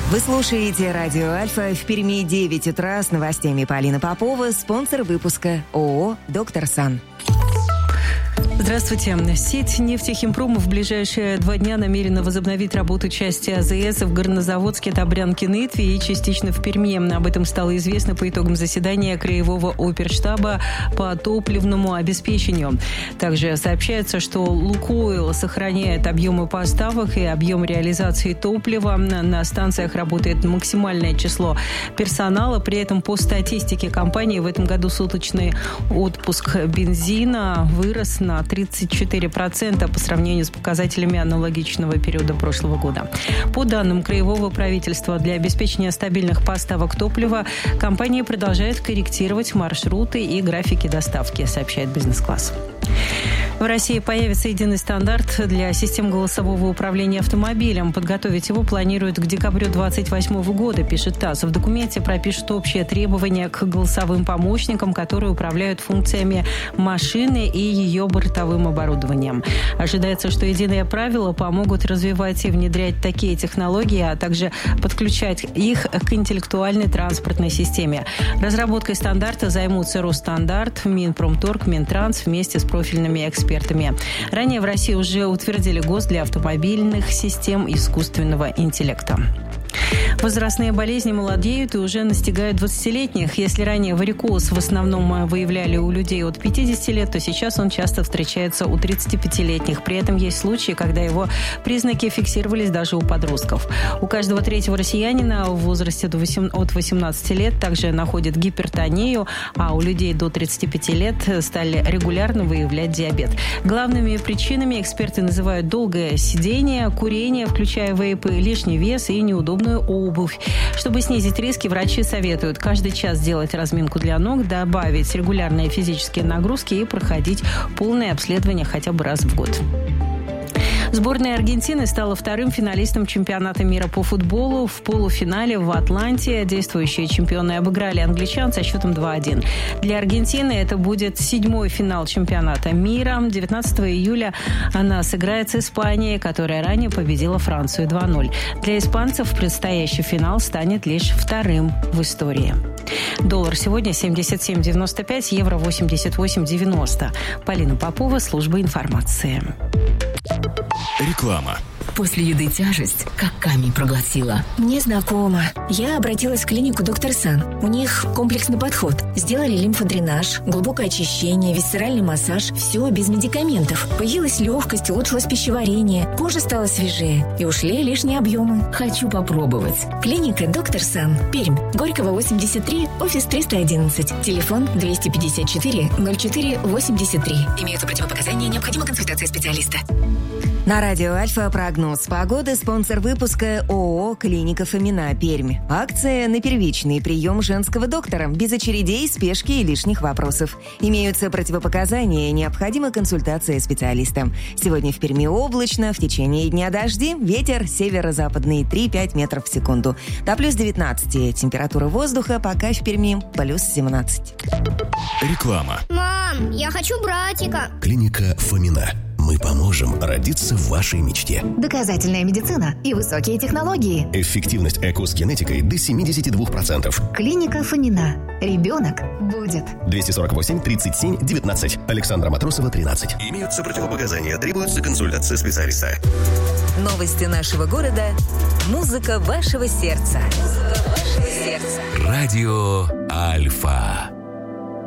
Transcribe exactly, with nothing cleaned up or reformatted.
Вы слушаете радио «Альфа». В Перми девять утра с новостями Полина Попова, спонсор выпуска ООО «Доктор Сан». Здравствуйте. Сеть нефтехимпрома в ближайшие два дня намерена возобновить работу части АЗС в Горнозаводске, Добрянке, Нытве и частично в Перми. Об этом стало известно по итогам заседания Краевого оперштаба по топливному обеспечению. Также сообщается, что «Лукойл» сохраняет объемы поставок и объем реализации топлива. На станциях работает максимальное число персонала. При этом по статистике компании в этом году суточный отпуск бензина вырос на тридцать четыре процента по сравнению с показателями аналогичного периода прошлого года. По данным Краевого правительства, для обеспечения стабильных поставок топлива компания продолжает корректировать маршруты и графики доставки, сообщает «Бизнес-класс». В России появится единый стандарт для систем голосового управления автомобилем. Подготовить его планируют к декабрю две тысячи двадцать восьмого года, пишет ТАСС. В документе пропишут общие требования к голосовым помощникам, которые управляют функциями машины и ее бортовым оборудованием. Ожидается, что единые правила помогут развивать и внедрять такие технологии, а также подключать их к интеллектуальной транспортной системе. Разработкой стандарта займутся Росстандарт, Минпромторг, Минтранс вместе с профильными экспертами. Ранее в России уже утвердили ГОСТ для автомобильных систем искусственного интеллекта. Возрастные болезни молодеют и уже настигают двадцатилетних. Если ранее варикоз в основном выявляли у людей от пятидесяти лет, то сейчас он часто встречается у тридцатипятилетних. При этом есть случаи, когда его признаки фиксировались даже у подростков. У каждого третьего россиянина в возрасте от восемнадцати лет также находят гипертонию, а у людей до тридцати пяти лет стали регулярно выявлять диабет. Главными причинами эксперты называют долгое сидение, курение, включая вейпы, лишний вес и неудобную обувь. Чтобы снизить риски, врачи советуют каждый час делать разминку для ног, добавить регулярные физические нагрузки и проходить полное обследование хотя бы раз в год. Сборная Аргентины стала вторым финалистом чемпионата мира по футболу. В полуфинале в Атланте действующие чемпионы обыграли англичан со счетом два один. Для Аргентины это будет седьмой финал чемпионата мира. девятнадцатого июля она сыграет с Испанией, которая ранее победила Францию два ноль. Для испанцев предстоящий финал станет лишь вторым в истории. Доллар сегодня семьдесят семь девяносто пять, евро восемьдесят восемь девяносто. Полина Попова, служба информации. Реклама. После еды тяжесть, как камень проглотила. Мне знакомо. Я обратилась в клинику «Доктор Сан». У них комплексный подход. Сделали лимфодренаж, глубокое очищение, висцеральный массаж. Все без медикаментов. Появилась легкость, улучшилось пищеварение. Кожа стала свежее. И ушли лишние объемы. Хочу попробовать. Клиника «Доктор Сан». Пермь. Горького, восемьдесят три, офис триста одиннадцать. Телефон двести пятьдесят четыре ноль четыре восемьдесят три. Имеются противопоказания, необходима консультация специалиста. На радио «Альфа» прогноз погоды, спонсор выпуска ООО «Клиника Фомина», Пермь. Акция на первичный прием женского доктора, без очередей, спешки и лишних вопросов. Имеются противопоказания, необходима консультация специалиста. Сегодня в Перми облачно, в течение дня дожди, ветер северо-западный три-пять метров в секунду. До плюс девятнадцати. Температура воздуха пока в Перми плюс семнадцать. Реклама. Мам, я хочу братика. Клиника Фомина. Мы поможем родиться в вашей мечте. Доказательная медицина и высокие технологии. Эффективность ЭКО с генетикой до семьдесят два процента. Клиника Фомина. Ребенок будет. двести сорок восемь тридцать семь девятнадцать. Александра Матросова, тринадцать. Имеются противопоказания, требуется консультация специалиста. Новости нашего города. Музыка вашего сердца. Музыка вашего сердца. Радио Альфа.